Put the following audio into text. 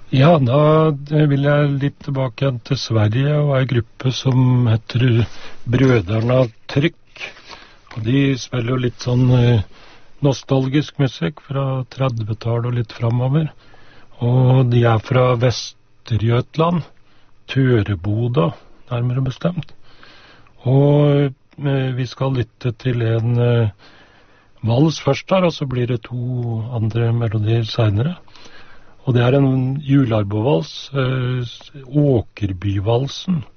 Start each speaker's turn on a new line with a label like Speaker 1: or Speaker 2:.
Speaker 1: Ja, da vil jeg litt tilbake igjen til Sverige og ei gruppe som heter Brødrene Trykk. Og de spiller jo litt sånn nostalgisk musikk fra 30-tallet og litt framover. Og de er fra Vestergötland, Töreboda, nærmere bestemt. Og vi skal lytte til en vals først her, og så blir det to andre melodier senere. Og det er en julearbovals, Åkerbyvalsen.